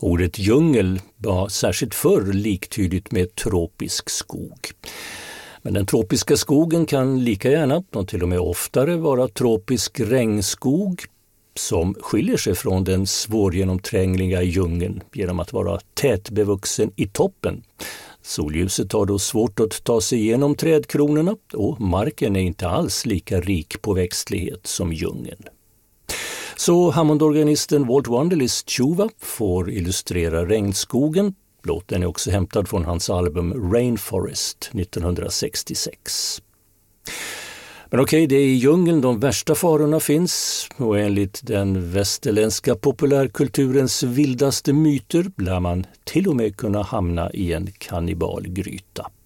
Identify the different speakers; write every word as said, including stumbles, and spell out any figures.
Speaker 1: Ordet djungel var särskilt förr liktydigt med tropisk skog. Men den tropiska skogen kan lika gärna, och till och med oftare, vara tropisk regnskog som skiljer sig från den svårgenomträngliga djungeln genom att vara tätbevuxen i toppen. Solljuset har då svårt att ta sig igenom trädkronorna och marken är inte alls lika rik på växtlighet som djungeln. Så Hammondorganisten Walt Wunderlichs Tjuva får illustrera regnskogen. Låten är också hämtad från hans album Rainforest nittonhundrasextiosex. Men okej, det är i djungeln de värsta farorna finns och enligt den västerländska populärkulturens vildaste myter lär man till och med kunna hamna i en kannibalgryta.